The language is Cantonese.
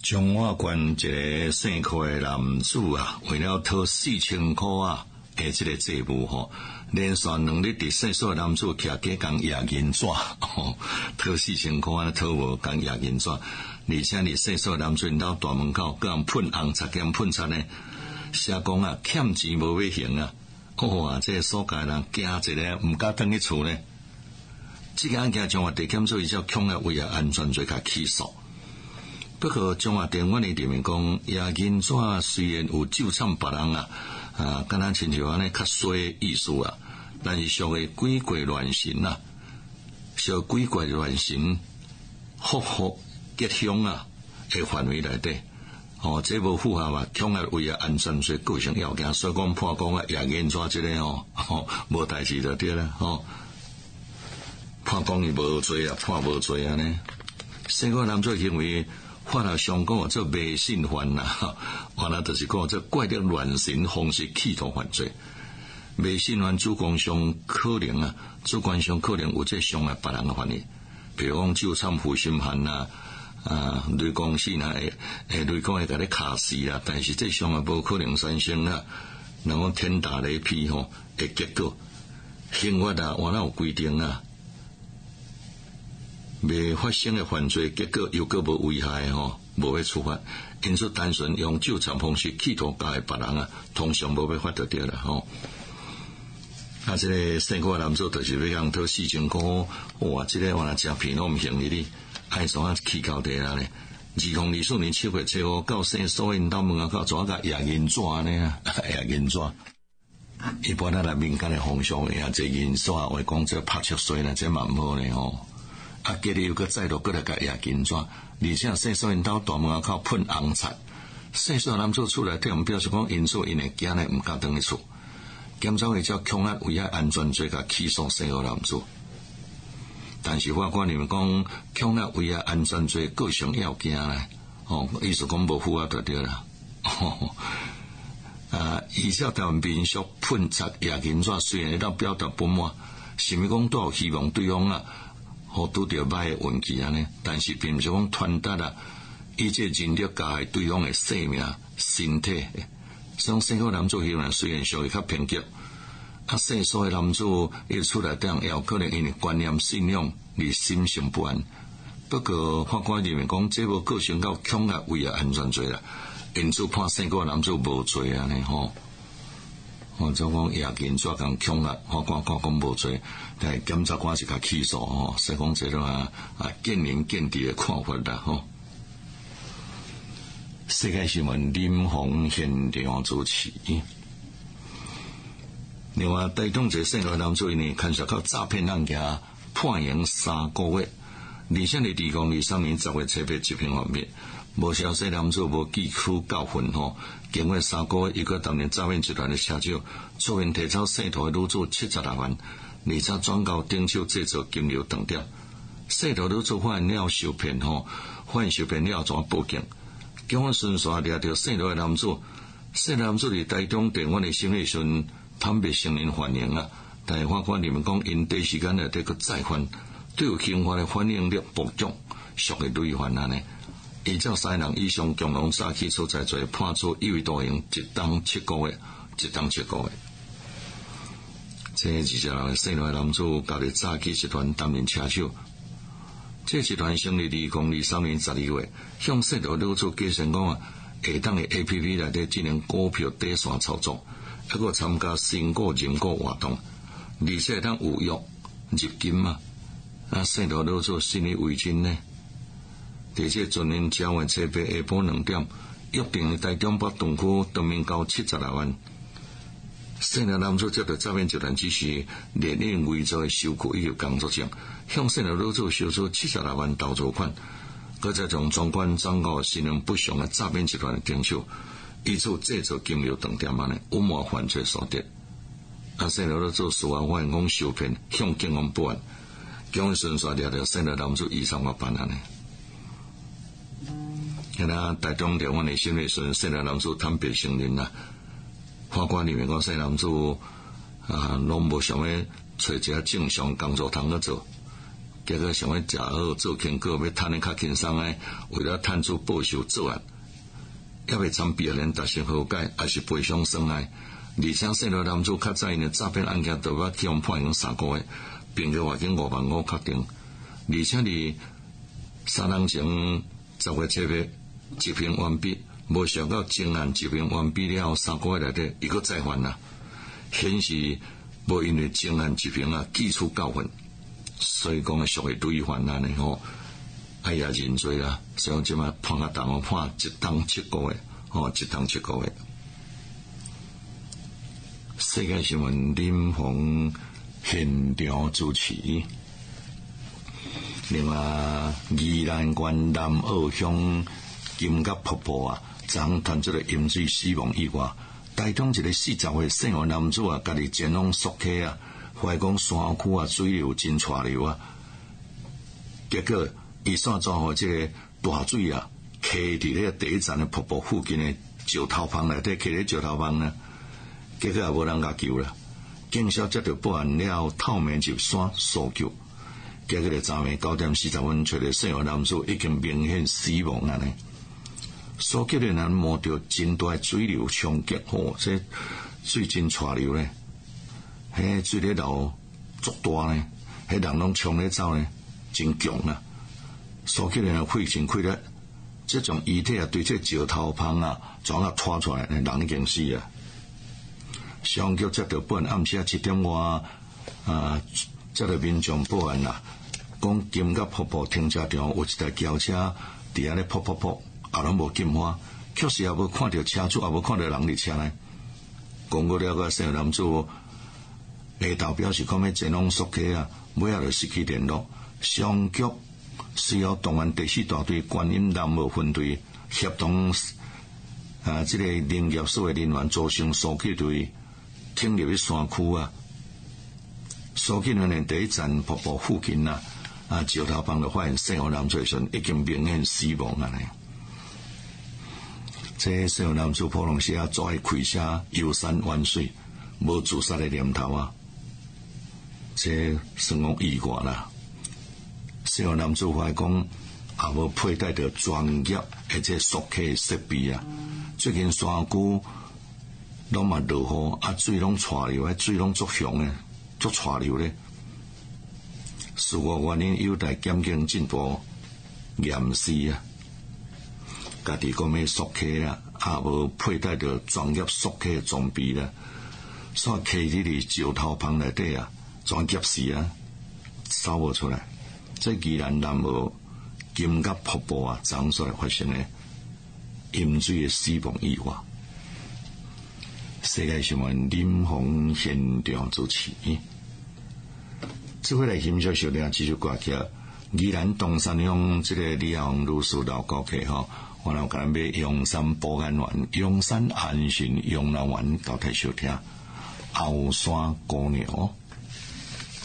中华县一个姓柯的男子啊，为了讨4000块啊，的这个债务吼，连续2日伫厕所的男子徛几工夜银纸，讨4000块啊，讨无讲夜银纸，而且伫厕所的男子因兜大门口，佮人喷红擦兼喷擦呢，写讲啊，欠钱无要还啊，哇，这个所界人惊一个，毋敢返去厝呢。这个案件中华地检署依照强烈危害安全罪甲起诉。不过中华电院的里面讲，夜银纸虽然有救惨别人啊，敢若亲像安尼较衰意思啊，但是属于鬼怪乱神啊，属鬼怪乱神复活吉凶啊的范围内底。这无符合啊，强烈危害安全罪构成要件，所以讲判讲啊，夜银纸这个无代志就对啦，判讲伊无罪啊，判无罪啊呢。姓柯男子行为法律上讲做迷信犯啦，原来就是讲做怪力乱神方式企图犯罪。迷信犯主观上可能有这伤害别人的犯意，比如讲救惨负心汉啦，雷公死啦，雷公会甲你卡死啦，但是这伤害无可能产生啦，然后天打雷劈的结果，刑法啊，原来有规定啊。未发生的犯罪结果又个无危害无要处罚，因此单纯用纠缠方式企图加害别人啊，通常无要罚得到啦这个姓柯的男子就是要讲讨4000块，哇，这个原来真偏拢毋行哩，爱怎啊起高地啦呢？2024年7月7号到姓所因兜门口怎甲夜银纸呢？夜银纸，一般咱来民间的风俗啊，这银纸话讲这拍出水啦，这嘛毋好呢今日又个再度过来甲夜银纸，而且厕所因兜大门口喷红擦，厕所男子出来对我们表示讲，因所因会惊呢，毋敢回去厝。检察会照强烈危害安全罪甲起诉姓柯男子，但是法官认为讲强烈危害安全罪构成要件呢，意思讲无符合就对啦。依照台湾民俗喷擦夜银纸，虽然会当表达不满，是毋是讲都有希望对方啊？拄到歹的运气呢，但是并毋是讲传达以这人力加害对方的生命、身体。所以姓柯男子希望虽然属于较偏激，姓所的男子伊出来当也有可能因为观念信仰而心生不安。不过法官认为讲这无构成到强烈危害安全罪啦，因此判姓柯男子无罪啊呢就讲夜银纸共强烈，法官讲无罪，但系检察官是甲起诉所以讲这种见仁见智的看法啦世界新闻林鸿现场主持。另外，台中一个姓柯男子呢，牵涉到诈骗案件，判刑3个月。而且在2023年10月7日执行方面，无消息男子无记取教训经过3个月，伊个担任诈骗集团的车手，出面提走姓涂的女子76万，而且转交顶手制作金流断掉。姓涂女子发现了受骗发现受骗了怎报警？警方顺续抓到姓涂的男子，姓涂男子伫台中电院的审理时坦白承认犯刑但是法官认为讲因短时间内底个再犯，对有刑法的反应力不足，属于累犯呢。依照3人以上共同杀气所在罪，判处有期徒刑1当7个月，这20人姓涂的男子交伫诈欺集团担任车手。这集团成立2023年12月，向姓涂女子介绍讲下当的 APP 内底进行股票底线操作，还佫参加新股认购活动，而且当有约入金姓涂女子信以为真呢。而且昨年10月7日下晡2点，约定的台中北东区东面交76万。姓涂男子接到诈骗集团指示，列印伪造的收据以及工作证，向姓涂女子收取76万投资款，佮再从总管掌握信用不详的诈骗集团的顶手，以此制作金流断点隐瞒犯罪所得。姓涂女子事后发现讲受骗，向警方报案，警方顺续抓到姓涂男子2-3个办案呢。台中电院的审理时，姓涂男子坦白承认法官认为讲姓男子拢无想要找一个正常工作通去做， 结果想要食好做经过，要趁得较轻松诶，为了趁出报仇作案，也未参别人达成和解，还是悲伤伤害。而且细路男子较早因的诈骗案件都要去判刑3个月，并且罚金5万5确定。而且伫3人前10月7日执行完毕，无想到正案执行完毕了后3个月内底，伊佫再犯啦，显示无因为正案执行记出教训。所以讲属于对于犯案的哎呀认罪啦，所以即摆判较重，判1冬7个月，1冬7个月。世界新闻林鸿现场主持。另外，宜兰县南澳乡金甲瀑布昨传出了淹水死亡意外。台中一个40岁姓王男子家己前往溯溪怀疑讲山区水流真带流结果伊煞遭互这个大水溪伫咧第一站的瀑布附近的石头棚内底，溪咧石头棚呢，结果也无人甲救啦。警消接到报案了后，透明入山搜救，结果昨暝9點40分，找到姓王男子已经明显死亡安尼。搜救的人摸到真大的水流冲击，这水真带流咧。迄水咧流足大呢，迄人拢冲咧走呢，真强啊！所救人费尽气力，这种遗体对这石头棚怎拖出来，人已经死啊！消防局接到报案，暗时7點外接到民众报案啦，讲金甲瀑布停車場有一台轿車伫遐咧噗，也拢无禁花，确实也无看到车主，也无看到人伫车内。讲过了个姓男子。下头表示讲要前往溯溪尾仔就失去联络。消防局随后动员第4大队观音南澳分队协同这个林业所的人员组成搜救队，挺入去山区搜救人员第一站瀑布附近石头棚就发现姓王男子时已经明显死亡了呢。这姓王男子普通时做爱开车游山玩水，无自杀的念头这算讲意外啦。姓王男子怀疑讲也无佩戴着专业而且溯溪设备最近山区拢嘛落雨水拢带流，水拢足凶的，足带流咧。事故原因有待检警进一步验尸家己讲要溯溪也无佩戴着专业溯溪的装备所以溪里石头棚内底全急死走无出来。这宜兰南澳金甲瀑布昨所发生的淹水的死亡意外。世界新闻林鸿现场主持。这回来欣赏小弟继续歌曲。宜兰东山乡这个李昂女士老高客我有甲咱买阳山保安丸、阳山安信养老丸交替收听后山姑娘。